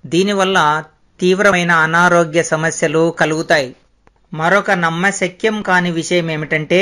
దీనివల్ల తీవ్రమైన అనారోగ్య సమస్యలు కలుగుతాయి. మరొక నమ్మశక్యం కాని విషయం ఏమిటంటే,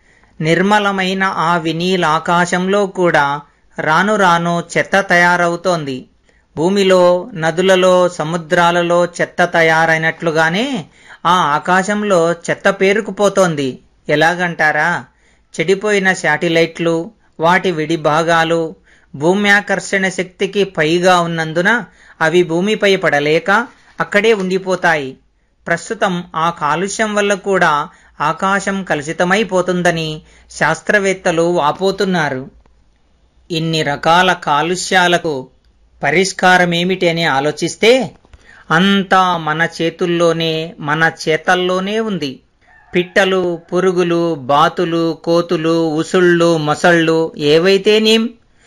నిర్మలమైన ఆ వినీల ఆకాశంలో కూడా రాను రాను చెత్త తయారవుతోంది. భూమిలో, నదులలో, సముద్రాలలో చెత్త తయారైనట్లుగానే ఆ ఆకాశంలో చెత్త పేరుకుపోతోంది. ఎలాగంటారా? చెడిపోయిన శాటిలైట్లు, వాటి విడి భాగాలు భూమ్యాకర్షణ శక్తికి పైగా ఉన్నందున అవి భూమిపై పడలేక అక్కడే ఉండిపోతాయి. ప్రస్తుతం ఆ కాలుష్యం వల్ల కూడా ఆకాశం కలుషితమైపోతుందని శాస్త్రవేత్తలు వాపోతున్నారు. ఇన్ని రకాల కాలుష్యాలకు పరిష్కారమేమిటి అని ఆలోచిస్తే అంతా మన చేతుల్లోనే, మన చేతల్లోనే ఉంది. పిట్టలు, పురుగులు, బాతులు, కోతులు, ఉసుళ్ళు, మొసళ్ళు ఏవైతేనేం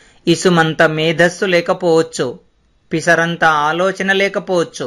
ఇసుమంత మేధస్సు లేకపోవచ్చు, పిసరంత ఆలోచన లేకపోవచ్చు,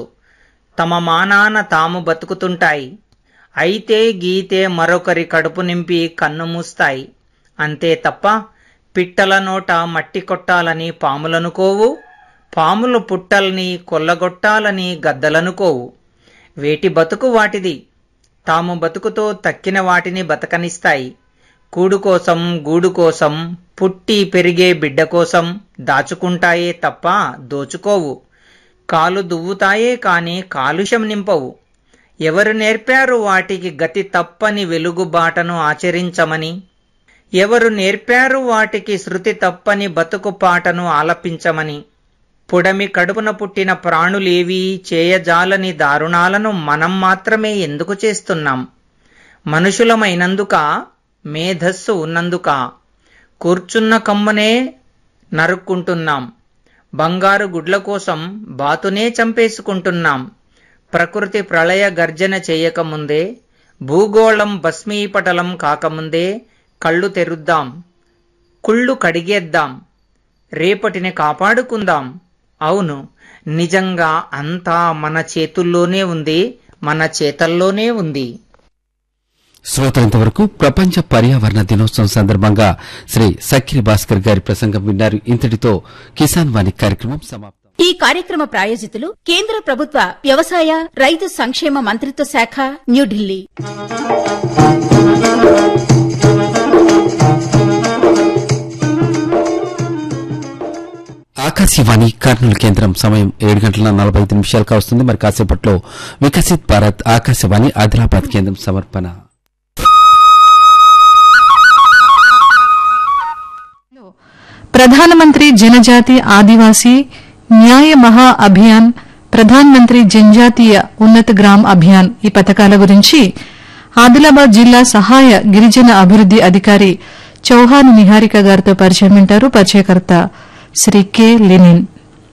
తమ మానాన తాము బతుకుతుంటాయి. అయితే గీతే మరొకరి కడుపు నింపి కన్ను మూస్తాయి. అంతే తప్ప పిట్టల నోట మట్టి కొట్టాలని పాములనుకోవు, పాములు పుట్టల్ని కొల్లగొట్టాలని గద్దలనుకోవు. వేటి బతుకు వాటిది. తాము బతుకుతో తక్కిన వాటిని బతకనిస్తాయి. కూడు కోసం, గూడు కోసం, పుట్టి పెరిగే బిడ్డ కోసం దాచుకుంటాయే తప్ప దోచుకోవు. కాలు దువ్వుతాయే కాని కాలుష్యం నింపవు. ఎవరు నేర్పారు వాటికి గతి తప్పని వెలుగుబాటను ఆచరించమని? ఎవరు నేర్పారు వాటికి శృతి తప్పని బతుకు పాటను ఆలపించమని? పుడమి కడుపున పుట్టిన ప్రాణులేవీ చేయజాలని దారుణాలను మనం మాత్రమే ఎందుకు చేస్తున్నాం? మనుషులమైనందుక? మేధస్సు ఉన్నందుక? కూర్చున్న కమ్మనే నరుక్కుంటున్నాం. బంగారు గుడ్ల కోసం బాతునే చంపేసుకుంటున్నాం. ప్రకృతి ప్రళయ గర్జన చేయకముందే, భూగోళం భస్మీపటలం కాకముందే కళ్ళు తెరుద్దాం, కుళ్ళు కడిగేద్దాం, రేపటిని కాపాడుకుందాం. అవును, నిజంగా అంతా మన చేతుల్లోనే ఉంది, మన చేతల్లోనే ఉంది. శ్రోతలంతవరకు ప్రపంచ పర్యావరణ దినోత్సవం సందర్భంగా శ్రీ సక్కిరి భాస్కర్ గారి ప్రసంగం విన్నారు. ఇంతటితో కిసాన్ వాణి కార్యక్రమం సమాప్తం. ఈ కార్యక్రమ ప్రాయోజితులు కేంద్ర ప్రభుత్వ వ్యవసాయ రైతు సంక్షేమ మంత్రిత్వ శాఖ, న్యూఢిల్లీ. ఆకాశవాణి కర్నూలు కేంద్రం. సమయం 7:45 కావస్తుంది. మరి కాసేపట్లో వికసిత్ భారత్ ఆకాశవాణి ఆదిలాబాద్ కేంద్రం సమర్పణ. ప్రధానమంత్రి జనజాతి ఆదివాసీ న్యాయ మహా అభియాన్, ప్రధాన్ మంత్రి జనజాతీయ ఉన్నత గ్రామ్ అభియాన్ ఈ పథకాల గురించి ఆదిలాబాద్ జిల్లా సహాయ గిరిజన అభివృద్ది అధికారి చౌహాన్ నిహారిక గారితో పరిచయం వింటారు. పరిచయకర్త శ్రీ కె లెనిన్.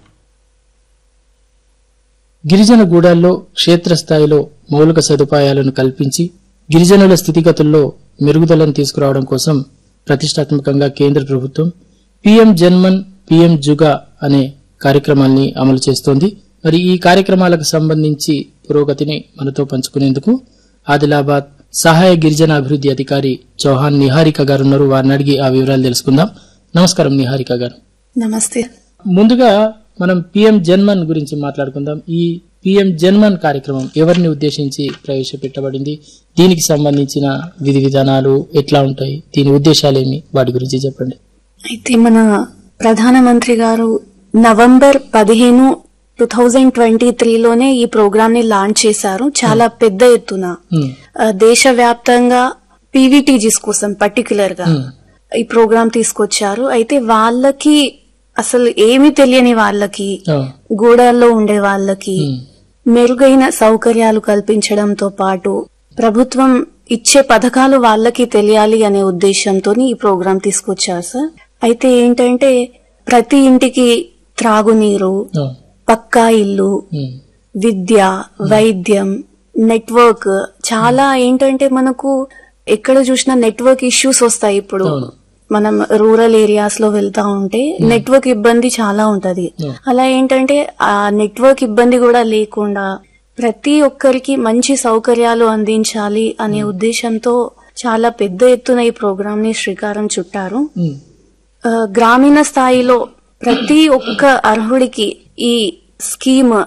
గిరిజన గూడాల్లో క్షేత్రస్థాయిలో మౌలిక సదుపాయాలను కల్పించి గిరిజనుల స్థితిగతుల్లో మెరుగుదలను తీసుకురావడం కోసం ప్రతిష్టాత్మకంగా కేంద్ర ప్రభుత్వం పీఎం జన్మన్, పీఎం జుగా అనే కార్యక్రమాల్ని అమలు చేస్తోంది. మరి ఈ కార్యక్రమాలకు సంబంధించి పురోగతిని మనతో పంచుకునేందుకు ఆదిలాబాద్ సహాయ గిరిజన అభివృద్ది అధికారి చౌహాన్ నిహారిక గారు ఉన్నారు. వారిని అడిగి ఆ వివరాలు తెలుసుకుందాం. నమస్కారం నిహారిక గారు. నమస్తే. ముందుగా మనం పీఎం జన్మన్ గురించి మాట్లాడుకుందాం. ఈ పీఎం జన్మన్ కార్యక్రమం ఎవరిని ఉద్దేశించి ప్రవేశపెట్టబడింది? దీనికి సంబంధించిన విధి విధానాలు ఎట్లా ఉంటాయి? దీని ఉద్దేశాలేమి? వాటి గురించి చెప్పండి. అయితే మన ప్రధానమంత్రి గారు నవంబర్ 15, 2023లోనే ఈ ప్రోగ్రామ్ ని లాంచ్ చేశారు. చాలా పెద్ద ఎత్తున దేశవ్యాప్తంగా పీవీటీజీస్ కోసం పర్టికులర్ గా ఈ ప్రోగ్రామ్ తీసుకొచ్చారు. అయితే వాళ్ళకి అసలు ఏమీ తెలియని వాళ్ళకి, గూడాల్లో ఉండే వాళ్ళకి మెరుగైన సౌకర్యాలు కల్పించడంతో పాటు ప్రభుత్వం ఇచ్చే పథకాలు వాళ్ళకి తెలియాలి అనే ఉద్దేశంతో ఈ ప్రోగ్రాం తీసుకొచ్చారు సార్. అయితే ఏంటంటే ప్రతి ఇంటికి త్రాగునీరు, పక్కా ఇల్లు, విద్య, వైద్యం, నెట్వర్క్, చాలా ఏంటంటే మనకు ఎక్కడ చూసినా నెట్వర్క్ ఇష్యూస్ వస్తాయి. ఇప్పుడు మనం రూరల్ ఏరియాస్ లో వెళ్తా ఉంటే నెట్వర్క్ ఇబ్బంది చాలా ఉంటది. అలా ఏంటంటే ఆ నెట్వర్క్ ఇబ్బంది కూడా లేకుండా ప్రతి ఒక్కరికి మంచి సౌకర్యాలు అందించాలి అనే ఉద్దేశంతో చాలా పెద్ద ఎత్తున ఈ ప్రోగ్రామ్ ని శ్రీకారం చుట్టారు. గ్రామీణ స్థాయిలో ప్రతి ఒక్క అర్హుడికి ఈ స్కీమ్